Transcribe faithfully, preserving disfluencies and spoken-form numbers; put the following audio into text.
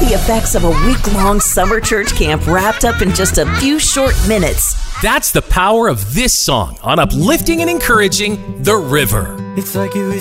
the effects of a week-long summer church camp wrapped up in just a few short minutes. That's the power of this song on uplifting and encouraging The River. It's like you